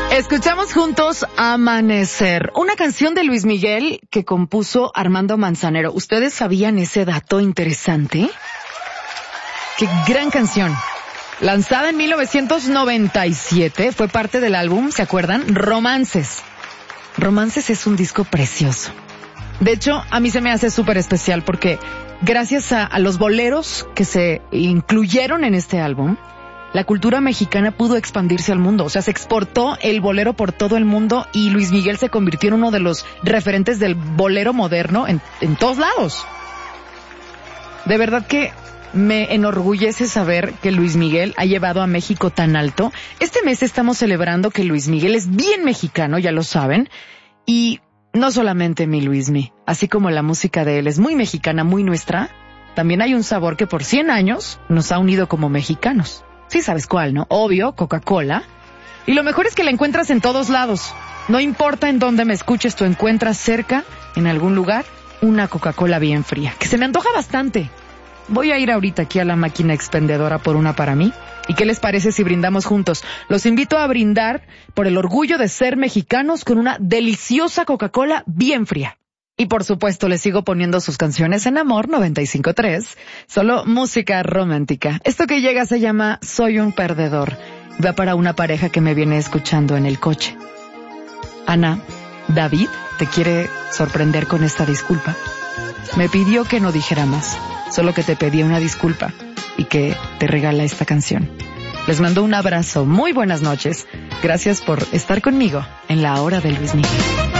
Escuchamos juntos Amanecer, una canción de Luis Miguel que compuso Armando Manzanero. ¿Ustedes sabían ese dato interesante? ¡Qué gran canción! Lanzada en 1997, fue parte del álbum, ¿se acuerdan? Romances. Romances es un disco precioso. De hecho, a mí se me hace súper especial porque gracias a los boleros que se incluyeron en este álbum, la cultura mexicana pudo expandirse al mundo. O sea, se exportó el bolero por todo el mundo y Luis Miguel se convirtió en uno de los referentes del bolero moderno en todos lados. De verdad que me enorgullece saber que Luis Miguel ha llevado a México tan alto. Este mes estamos celebrando que Luis Miguel es bien mexicano, ya lo saben. Y no solamente mi Luismi, así como la música de él es muy mexicana, muy nuestra, también hay un sabor que por 100 años nos ha unido como mexicanos. Sí sabes cuál, ¿no? Obvio, Coca-Cola. Y lo mejor es que la encuentras en todos lados. No importa en dónde me escuches, tú encuentras cerca, en algún lugar, una Coca-Cola bien fría, que se me antoja bastante. Voy a ir ahorita aquí a la máquina expendedora por una para mí. ¿Y qué les parece si brindamos juntos? Los invito a brindar por el orgullo de ser mexicanos con una deliciosa Coca-Cola bien fría. Y por supuesto les sigo poniendo sus canciones en Amor 95.3, solo música romántica. Esto que llega se llama Soy un perdedor. Va para una pareja que me viene escuchando en el coche. Ana, David te quiere sorprender con esta disculpa. Me pidió que no dijera más, solo que te pedí una disculpa y que te regala esta canción. Les mando un abrazo, muy buenas noches. Gracias por estar conmigo en la hora de Luis Miguel.